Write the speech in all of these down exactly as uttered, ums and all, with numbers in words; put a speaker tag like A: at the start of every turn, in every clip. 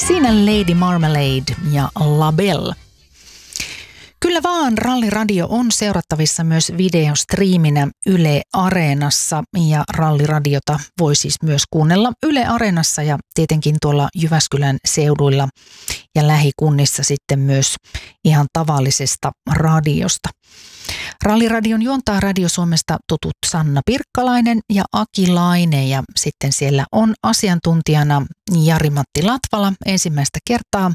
A: Siinä Lady Marmalade ja Labelle. Kyllä vaan, Ralliradio on seurattavissa myös videostriiminä Yle Areenassa ja Ralliradiota voi siis myös kuunnella Yle Areenassa ja tietenkin tuolla Jyväskylän seuduilla ja lähikunnissa sitten myös ihan tavallisesta radiosta. Ralliradion juontaa Radio Suomesta tutut Sanna Pirkkalainen ja Aki Laine ja sitten siellä on asiantuntijana Jari-Matti Latvala ensimmäistä kertaa.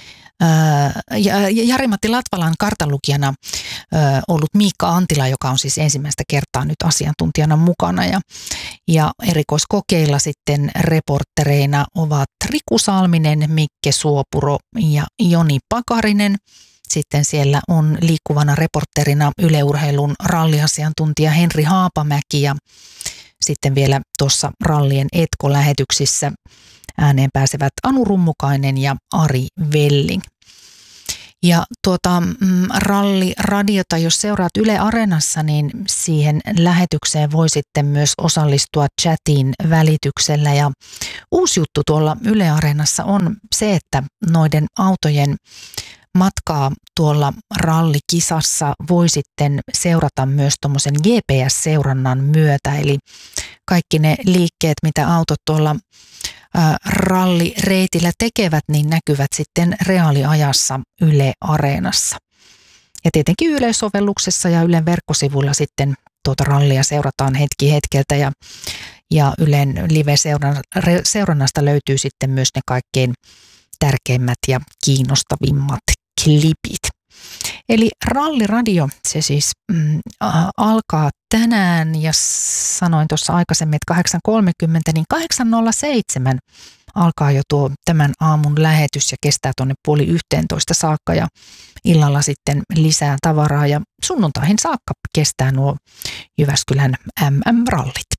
A: Jari-Matti Latvalan kartanlukijana ollut Miikka Antila, joka on siis ensimmäistä kertaa nyt asiantuntijana mukana. Ja, ja erikoiskokeilla sitten reporttereina ovat Riku Salminen, Mikke Suopuro ja Joni Pakarinen. Sitten siellä on liikkuvana reporterina Yle Urheilun ralliasiantuntija Henri Haapamäki ja sitten vielä tuossa rallien etkolähetyksissä ääneen pääsevät Anu Rummukainen ja Ari Velling. Ja tuota ralliradiota, jos seuraat Yle Areenassa, niin siihen lähetykseen voi sitten myös osallistua chatin välityksellä. Ja uusi juttu tuolla Yle Areenassa on se, että noiden autojen matkaa tuolla rallikisassa voi sitten seurata myös tuommoisen G P S-seurannan myötä. Eli kaikki ne liikkeet, mitä autot tuolla rallireitillä tekevät, niin näkyvät sitten reaaliajassa Yle Areenassa. Ja tietenkin Yle-sovelluksessa ja Ylen verkkosivuilla sitten tuota rallia seurataan hetki hetkeltä ja, ja Ylen live-seurannasta löytyy sitten myös ne kaikkein tärkeimmät ja kiinnostavimmat klipit. Eli Ralliradio, se siis mm, alkaa tänään ja sanoin tuossa aikaisemmin, että kahdeksan kolmekymmentä, niin kahdeksan nolla seitsemän alkaa jo tuo tämän aamun lähetys ja kestää tuonne puoli yhteentoista saakka ja illalla sitten lisää tavaraa ja sunnuntaihin saakka kestää nuo Jyväskylän M M-rallit.